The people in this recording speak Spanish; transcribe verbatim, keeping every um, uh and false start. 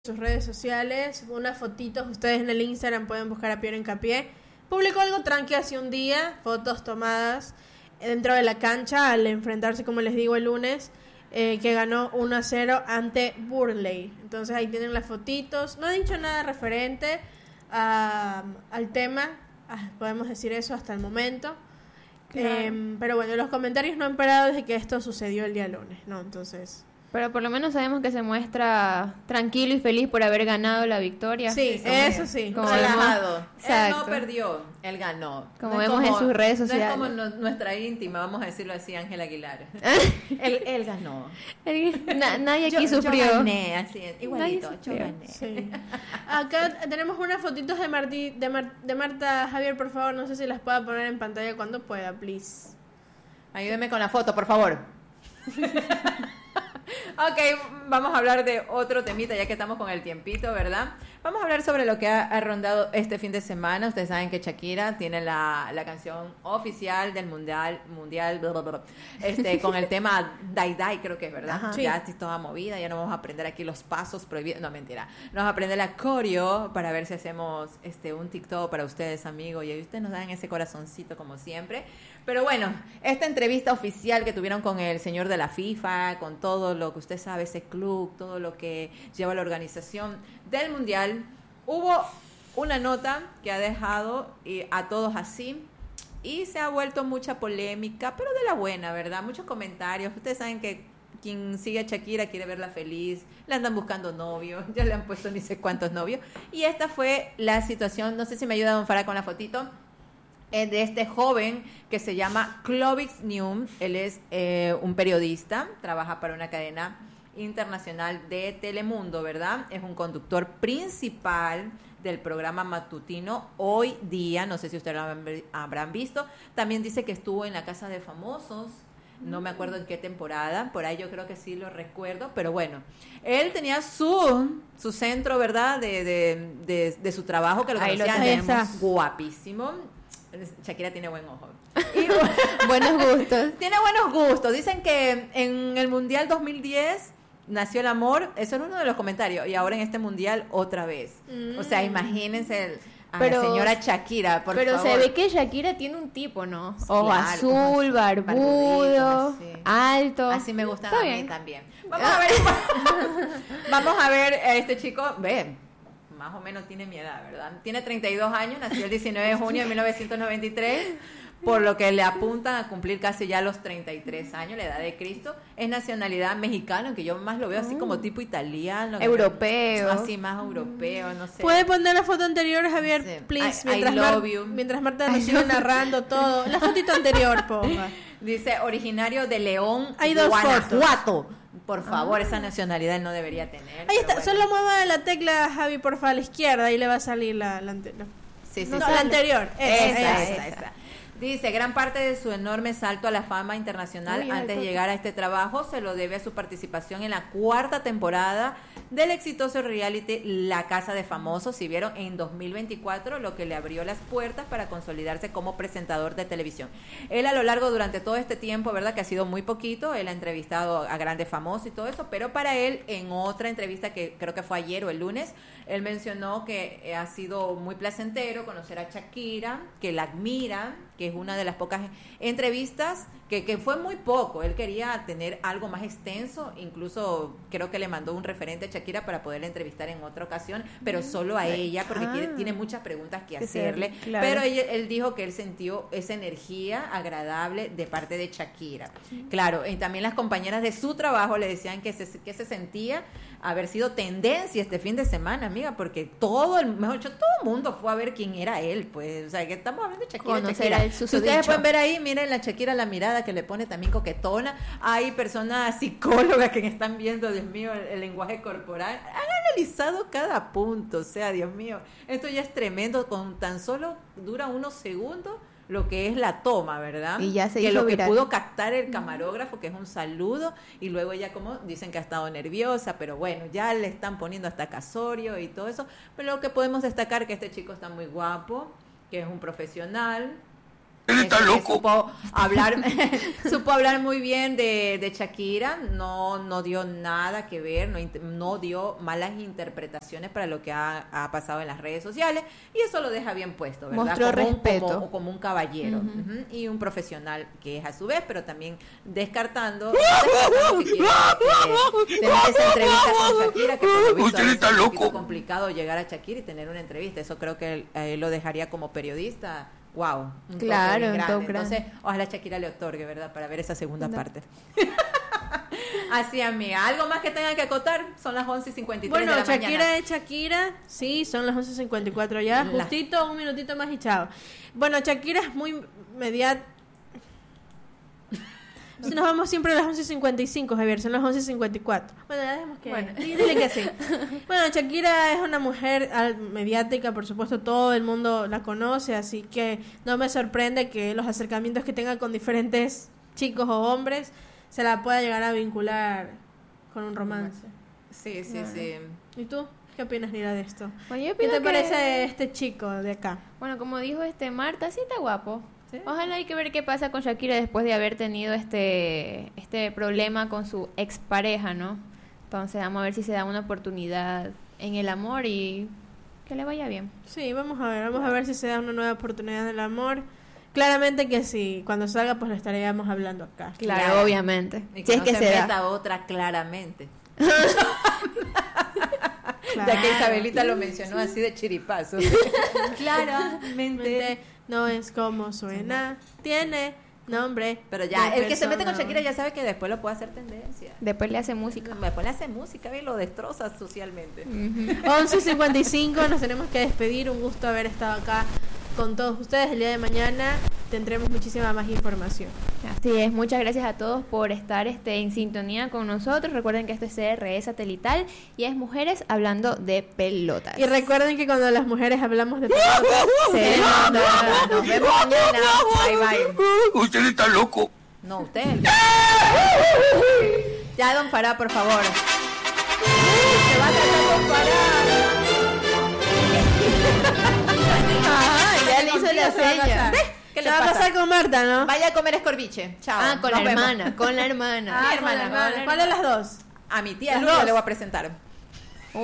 sus redes sociales, unas fotitos, ustedes en el Instagram pueden buscar a Piero Hincapié. Publicó algo tranqui hace un día, fotos tomadas dentro de la cancha al enfrentarse, como les digo, el lunes, eh, que ganó uno a cero ante Burnley. Entonces ahí tienen las fotitos. No ha dicho nada referente a, al tema, ah, podemos decir eso hasta el momento. Claro. Eh, pero bueno, los comentarios no han parado desde que esto sucedió el día lunes, ¿no? Entonces... Pero por lo menos sabemos que se muestra tranquilo y feliz por haber ganado la victoria. Sí, sí, eso sí. Como relajado. Él no perdió, él ganó. Como no vemos como, en sus redes sociales. No es como no, nuestra íntima, vamos a decirlo así, Ángela Aguilar. él, él ganó. Na, nadie aquí yo, sufrió. Yo gané, así, igualito, yo gané. Sí. Acá tenemos unas fotitos de, Martí, de, Mar, de Marta. Javier, por favor, no sé si las pueda poner en pantalla cuando pueda, please. Ayúdeme con la foto, por favor. Ok, vamos a hablar de otro temita ya que estamos con el tiempito, ¿verdad? Vamos a hablar sobre lo que ha, ha rondado este fin de semana. Ustedes saben que Shakira tiene la, la canción oficial del mundial, mundial bla, bla, bla, este, con el tema Dai Dai, creo que es, ¿verdad? Ajá, sí. Ya estoy toda movida, ya no vamos a aprender aquí los pasos prohibidos. No, mentira. Nos vamos a aprender la coreo para ver si hacemos este un TikTok para ustedes, amigos. Y ustedes nos dan ese corazoncito como siempre. Pero bueno, esta entrevista oficial que tuvieron con el señor de la FIFA, con todo lo que usted sabe, ese club, todo lo que lleva la organización del Mundial, hubo una nota que ha dejado a todos así y se ha vuelto mucha polémica, pero de la buena, ¿verdad? Muchos comentarios. Ustedes saben que quien sigue a Shakira quiere verla feliz, le andan buscando novio, ya le han puesto ni sé cuántos novios. Y esta fue la situación, no sé si me ayuda Don Farah con la fotito, de este joven que se llama Clovis Neum. Él es eh, un periodista, trabaja para una cadena internacional de Telemundo, ¿verdad? Es un conductor principal del programa matutino Hoy Día, no sé si ustedes lo habrán visto. También dice que estuvo en La Casa de Famosos, no me acuerdo en qué temporada, por ahí yo creo que sí lo recuerdo, pero bueno, él tenía su, su centro, ¿verdad? De, de, de, de su trabajo, que lo conocían, guapísimo. Shakira tiene buen ojo. Y, buenos gustos. Tiene buenos gustos. Dicen que en el Mundial dos mil diez nació el amor. Eso era uno de los comentarios. Y ahora en este Mundial otra vez. Mm. O sea, imagínense el, a pero, la señora Shakira, por pero favor. Se ve que Shakira tiene un tipo, ¿no? Ojo claro, azul, barbudo, alto. Así me gusta a mí también. Vamos a ver. Vamos a ver a este chico. Ve. Más o menos tiene mi edad, ¿verdad? Tiene treinta y dos años, nació el diecinueve de junio de mil novecientos noventa y tres, por lo que le apuntan a cumplir casi ya los treinta y tres años, la edad de Cristo. Es nacionalidad mexicana, aunque yo más lo veo así como tipo italiano. Europeo. Así más europeo, no sé. ¿Puede poner la foto anterior, Javier, sí. please? I, mientras, I love Mar- you. mientras Marta nos sigue narrando todo. La fotito anterior, ponga. Dice, originario de León, Hay dos Guanajuato. Fotos. Por favor, ah. esa nacionalidad él no debería tener. Ahí está, bueno. Solo mueva la tecla, Javi, porfa, a la izquierda, ahí le va a salir la, la, la, sí, sí, no, sí. la anterior. Esa, esa, esa, esa. Dice, gran parte de su enorme salto a la fama internacional Uy, antes de llegar a este trabajo se lo debe a su participación en la cuarta temporada del exitoso reality La Casa de Famosos, si vieron, en dos mil veinticuatro, lo que le abrió las puertas para consolidarse como presentador de televisión. Él a lo largo durante todo este tiempo, ¿verdad? Que ha sido muy poquito, él ha entrevistado a grandes famosos y todo eso, pero para él, en otra entrevista que creo que fue ayer o el lunes, él mencionó que ha sido muy placentero conocer a Shakira, que la admira, que es una de las pocas entrevistas, que, que fue muy poco. Él quería tener algo más extenso, incluso creo que le mandó un referente a Shakira para poderla entrevistar en otra ocasión, pero solo a ella, porque ah, quiere, tiene muchas preguntas que hacerle, sí, claro. Pero ella, él dijo que él sintió esa energía agradable de parte de Shakira. Sí. Claro, y también las compañeras de su trabajo le decían que se, que se sentía haber sido tendencia este fin de semana, amiga, porque todo, el, mejor dicho, todo el mundo fue a ver quién era él, pues, o sea, que estamos hablando de Shakira, Shakira. Si ustedes pueden ver ahí, miren la Shakira, la mirada que le pone también coquetona. Hay personas psicólogas que están viendo, Dios mío, el, el lenguaje corporal. Han analizado cada punto, o sea, Dios mío, esto ya es tremendo, con tan solo dura unos segundos lo que es la toma, ¿verdad? Y ya se que hizo lo viral. Que pudo captar el camarógrafo, que es un saludo, y luego ella como dicen que ha estado nerviosa, pero bueno, ya le están poniendo hasta casorio y todo eso. Pero lo que podemos destacar que este chico está muy guapo, que es un profesional, Él está Este, loco. Supo hablar, supo hablar muy bien de, de Shakira, no, no dio nada que ver, no, no dio malas interpretaciones para lo que ha, ha pasado en las redes sociales, y eso lo deja bien puesto, ¿verdad? Mostró como respeto. Un, como, como un caballero, uh-huh. Uh-huh, y un profesional que es a su vez, pero también descartando, descartando que quiere que tener esa entrevista con Shakira, que por lo visto Usted está es un loco. poquito complicado llegar a Shakira y tener una entrevista, eso creo que él, él lo dejaría como periodista. Wow, un claro, toque bien grande. un toque Entonces, ojalá Shakira le otorgue, ¿verdad? Para ver esa segunda No. parte. Así, amiga. ¿Algo más que tengan que acotar? Son las once y cincuenta y tres Bueno, de la Shakira mañana. es Shakira, sí, son las once cincuenta y cuatro ya, La- justito un minutito más y chao. Bueno, Shakira es muy mediática. Si nos vamos siempre a las once cincuenta y cinco, Javier, son las once cincuenta y cuatro. Bueno, ya dejemos que... Bueno. Dile que sí. Bueno, Shakira es una mujer al- mediática, por supuesto, todo el mundo la conoce, así que no me sorprende que los acercamientos que tenga con diferentes chicos o hombres se la pueda llegar a vincular con un romance. Sí, sí, Claro. sí. ¿Y tú? ¿Qué opinas, Nira, de esto? Bueno, yo ¿Qué opino te que- parece este chico de acá? Bueno, como dijo este Marta, sí está guapo. ¿Sí? Ojalá hay que ver qué pasa con Shakira después de haber tenido este este problema con su expareja, ¿no? Entonces vamos a ver si se da una oportunidad en el amor y que le vaya bien. Sí, vamos a ver, vamos a ver si se da una nueva oportunidad en el amor. Claramente que sí, cuando salga pues lo estaríamos hablando acá. Claro, Claro. obviamente. Y Si es no que se, se meta da. otra claramente. Claro. Ya que Isabelita lo mencionó así de chiripazo. Claramente. No es como suena, tiene nombre. Pero ya, de el que se mete con persona. Shakira ya sabe que después lo puede hacer tendencia. Después le hace música. Me pone a hacer música y lo destroza socialmente. once cincuenta y cinco, nos tenemos que despedir. Un gusto haber estado acá con todos ustedes. El día de mañana tendremos muchísima más información. Así es, muchas gracias a todos por estar este, en sintonía con nosotros. Recuerden que esto es C R E Satelital y es Mujeres Hablando de Pelotas. Y recuerden que cuando las mujeres hablamos de pelotas, Se nota. Nos vemos mañana. Bye, bye. Usted está loco. No, usted. Ya, don Farah, por favor. Se va a tratar don Farah. Ah, ya le hizo Contigo la se va a seña. casar. ¿Qué se le va a pasa? pasar con Marta, ¿no? Vaya a comer escorbiche. Chao. Ah, con Nos la vemos. hermana, con la hermana. Ah, Mi con la hermana. hermana. ¿Cuál de las dos? A mi tía Las Lula dos. le voy a presentar.